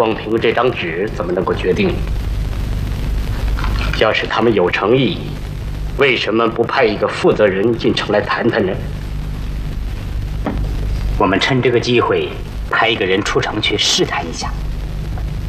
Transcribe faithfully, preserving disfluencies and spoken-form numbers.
光凭这张纸怎么能够决定？要是他们有诚意，为什么不派一个负责人进城来谈谈呢？ 我们趁这个机会派一个人出城去试探一下。